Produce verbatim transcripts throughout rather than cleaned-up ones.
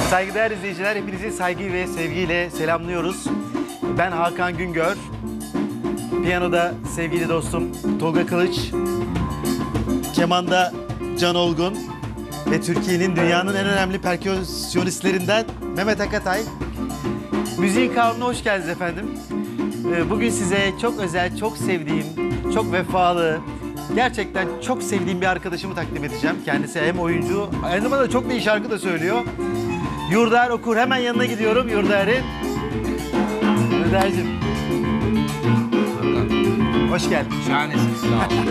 Saygıdeğer izleyiciler, hepinizi saygı ve sevgiyle selamlıyoruz. Ben Hakan Güngör. Piyanoda sevgili dostum Tolga Kılıç. Kemanda Can Olgun. Ve Türkiye'nin, dünyanın en önemli perküsyonistlerinden Mehmet Akatay. Müziğin kanununa hoş geldiniz efendim. Bugün size çok özel, çok sevdiğim, çok vefalı, gerçekten çok sevdiğim bir arkadaşımı takdim edeceğim. Kendisi hem oyuncu, aynı zamanda çok da iyi şarkı da söylüyor. Yurdaer Okur. Hemen yanına gidiyorum Yurdaer'in. Yurdaer'cim. Hoş geldin. Şahanesin. Sağ ol.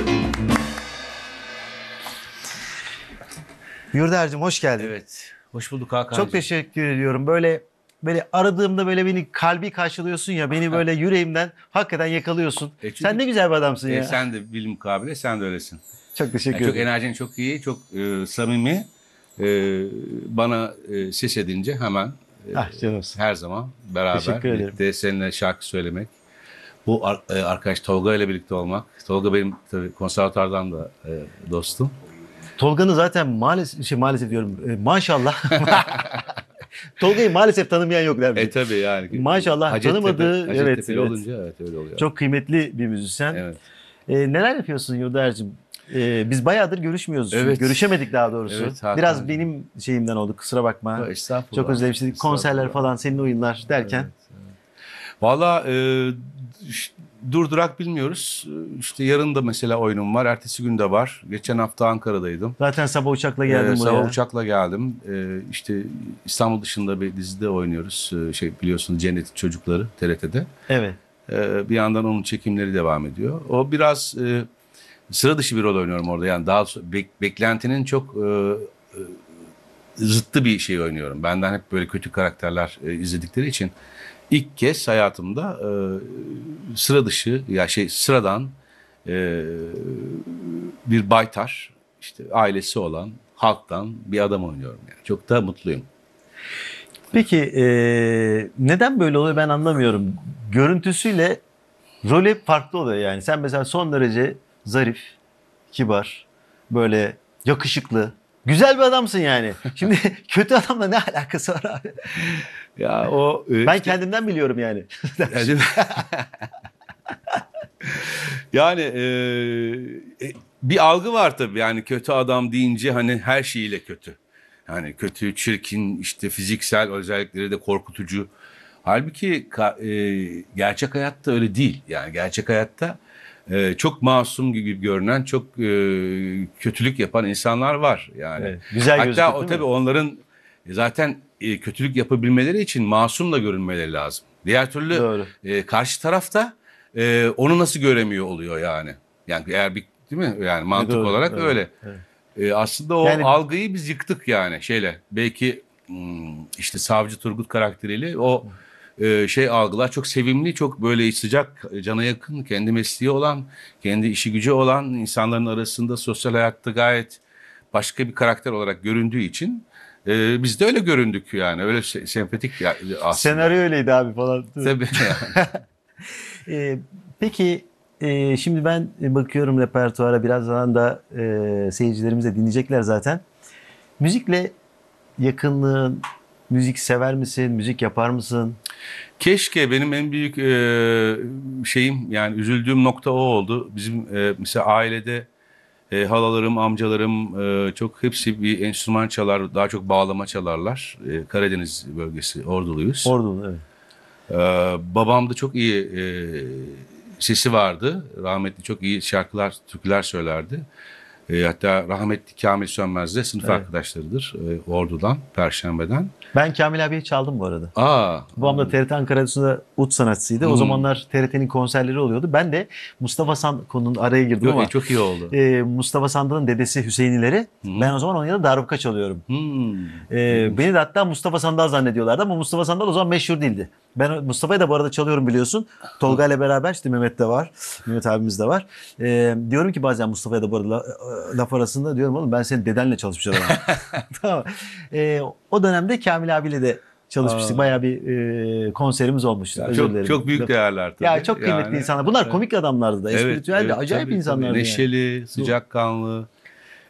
Yurdaer'cim hoş geldin. Evet. Hoş bulduk Hakan'cığım. Çok teşekkür ediyorum. Böyle böyle aradığımda böyle beni kalbi karşılıyorsun ya, beni böyle yüreğimden hakikaten yakalıyorsun. E çünkü, sen ne güzel bir adamsın e ya. Sen de bilim mukabele, sen de öylesin. Çok teşekkür yani ederim. Çok enerjin çok iyi, çok e, samimi. E, bana e, ses edince hemen e, ah, canımsın. Her zaman beraber birlikte seninle şarkı söylemek. Bu ar e, arkadaş Tolga ile birlikte olmak. Tolga benim tabii konservatuardan da e, dostum. Tolga'nın zaten maalesef, şey maalesef diyorum e, maşallah. Tolga'yı maalesef tanımayan yok der E tabii yani. Maşallah Hacettepe, tanımadığı, Hacettepe evet, evet. olunca evet öyle oluyor. Çok kıymetli bir müzisyen. Evet. E, neler yapıyorsun Yurdaer'cim? E, biz bayağıdır görüşmüyoruz. Evet. Görüşemedik daha doğrusu. Evet, biraz benim şeyimden oldu, kusura bakma. Estağfurullah. Çok özlemiştik. Konserler falan, senin oyunlar derken. Evet, evet. Valla e, durdurak bilmiyoruz. İşte yarın da mesela oyunum var. Ertesi gün de var. Geçen hafta Ankara'daydım. Zaten sabah uçakla geldim ee, buraya. Sabah uçakla geldim. Ee, işte İstanbul dışında bir dizide oynuyoruz. Ee, şey biliyorsunuz, Cennet Çocukları T R T'de. Evet. Ee, bir yandan onun çekimleri devam ediyor. O biraz e, sıra dışı bir rol oynuyorum orada. Yani daha bek, beklentinin çok e, e, zıttı bir şey oynuyorum. Benden hep böyle kötü karakterler e, izledikleri için İlk kez hayatımda e, sıra dışı ya şey sıradan e, bir baytar, işte ailesi olan halktan bir adam oynuyorum yani. Çok da mutluyum. Peki e, neden böyle oluyor ben anlamıyorum. Görüntüsüyle rolü farklı oluyor yani. Sen mesela son derece zarif, kibar, böyle yakışıklı, güzel bir adamsın yani. Şimdi kötü adamla ne alakası var abi? Ya o e, ben işte, kendimden biliyorum yani. yani e, bir algı var tabii. Yani kötü adam deyince hani her şeyiyle kötü. Yani kötü, çirkin, işte fiziksel özellikleri de korkutucu. Halbuki e, gerçek hayatta öyle değil. Yani gerçek hayatta e, çok masum gibi görünen, çok e, kötülük yapan insanlar var. Yani evet, güzel hatta o tabii onların zaten e, kötülük yapabilmeleri için masum da görünmeleri lazım. Diğer türlü e, karşı tarafta e, onu nasıl göremiyor oluyor yani. Yani eğer bir değil mi? Yani mantık doğru, olarak doğru, öyle. Evet. E, aslında o yani, algıyı biz yıktık yani şeyle. Belki işte Savcı Turgut karakteriyle o e, şey algılar çok sevimli, çok böyle sıcak, cana yakın, kendi mesleği olan, kendi işi gücü olan insanların arasında sosyal hayatta gayet başka bir karakter olarak göründüğü için Ee, biz de öyle göründük yani. Öyle se sempatik ya, aslında. Senaryo öyleydi abi falan. Tabii yani. ee, peki e, şimdi ben bakıyorum repertuara, birazdan da e, seyircilerimiz de dinleyecekler zaten. Müzikle yakınlığın, müzik sever misin? Müzik yapar mısın? Keşke. Benim en büyük e, şeyim, yani üzüldüğüm nokta o oldu. Bizim e, mesela ailede E, halalarım, amcalarım e, çok hepsi bir enstrüman çalar, daha çok bağlama çalarlar. E, Karadeniz bölgesi, Orduluyuz. Ordulu, evet. E, babam da çok iyi e, sesi vardı. Rahmetli çok iyi şarkılar, türküler söylerdi. E, hatta rahmetli Kamil Sönmez de sınıf evet. arkadaşlarıdır e, Ordu'dan, Perşembe'den. Ben Kamil abiye çaldım bu arada. Aa. Babam da T R T Ankara Radyosu'nda ut sanatçısıydı. Hmm. O zamanlar T R T'nin konserleri oluyordu. Ben de Mustafa Sand konunun araya girdim. Yok, ama. Çok iyi oldu. E, Mustafa Sandal'ın dedesi Hüseyinileri. Hmm. Ben o zaman onun yanında darbuka çalıyorum. Hmm. E, beni de hatta Mustafa Sandal zannediyorlardı ama Mustafa Sandal o zaman meşhur değildi. Ben Mustafa'yı da bu arada çalıyorum biliyorsun. Tolga ile beraber, işte Mehmet de var. Mehmet abimiz de var. E, diyorum ki bazen Mustafa'ya da bu arada laf arasında diyorum, oğlum ben senin dedenle çalışmış adamım. Tamam. E, o dönemde Kamil abiyle de çalışmıştık. Aa. Bayağı bir e, konserimiz olmuştu. Ya çok, çok büyük değerler tabii. Ya çok kıymetli yani, insanlar. Bunlar evet. komik adamlardı da. Espritüel de, evet, acayip tabii, insanlardı. Tabii. Neşeli, yani. sıcakkanlı.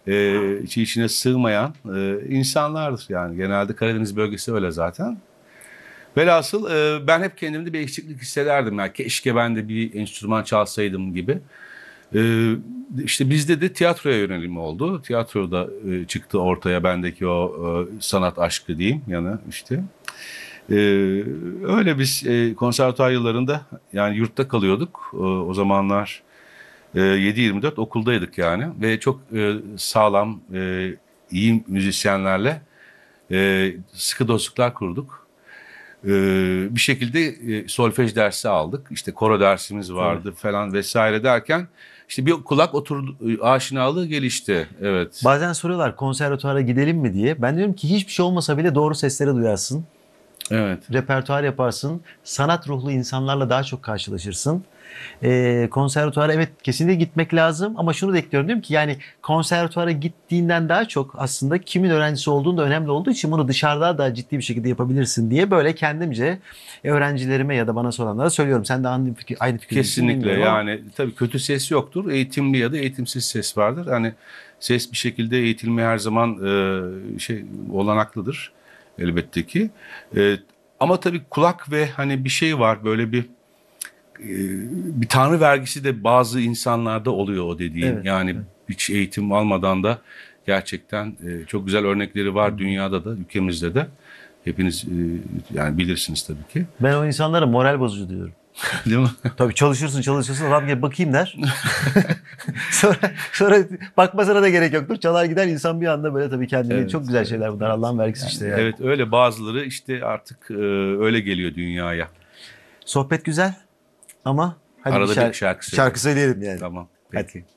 e, içi içine sığmayan e, insanlardır. Yani genelde Karadeniz bölgesi öyle zaten. Velhasıl e, ben hep kendimde bir eksiklik hissederdim. Yani keşke ben de bir enstrüman çalsaydım gibi. E, işte bizde de tiyatroya yönelim oldu. Tiyatroda e, çıktı ortaya bendeki o e, sanat aşkı diyeyim yanı işte. E, öyle biz e, konservatuar yıllarında yani yurtta kalıyorduk. E, o zamanlar e, yedi yirmi dört okuldaydık yani. Ve çok e, sağlam, e, iyi müzisyenlerle e, sıkı dostluklar kurduk. Ee, bir şekilde e, solfej dersi aldık. İşte koro dersimiz vardı evet. falan vesaire derken işte bir kulak oturdu, aşinalığı gelişti. Evet. Bazen soruyorlar konservatuara gidelim mi diye. Ben diyorum ki hiçbir şey olmasa bile doğru sesleri duyarsın. Evet. Repertuar yaparsın. Sanat ruhlu insanlarla daha çok karşılaşırsın. Ee, konservatuara evet kesinlikle gitmek lazım ama şunu da ekliyorum diyorum ki yani konservatuara gittiğinden daha çok aslında kimin öğrencisi olduğun da önemli olduğu için bunu dışarıda da ciddi bir şekilde yapabilirsin diye böyle kendimce öğrencilerime ya da bana soranlara söylüyorum. Sen de aynı fikir, aynı fikir kesinlikle yani tabii kötü ses yoktur. Eğitimli ya da eğitimsiz ses vardır. Hani ses bir şekilde eğitilmeye her zaman e, şey olanaklıdır elbette ki. E, ama tabii kulak ve hani bir şey var böyle bir bir tanrı vergisi de bazı insanlarda oluyor o dediğin. Evet, yani evet. Hiç eğitim almadan da gerçekten çok güzel örnekleri var hmm. dünyada da, ülkemizde de. Hepiniz yani bilirsiniz tabii ki. Ben o insanlara moral bozucu diyorum. Değil mi? Tabii çalışırsın çalışırsın adam gel bakayım der. sonra sonra bakmasına da gerek yoktur. Çalar gider insan bir anda böyle tabii kendine evet, çok güzel evet, şeyler bunlar. Evet. Allah'ın vergisi yani, işte yani. Evet öyle bazıları işte artık öyle geliyor dünyaya. Sohbet güzel. Ama hadi arada bir şarkı, bir şarkı, şarkı söyleyelim yani. Tamam. Peki. Hadi.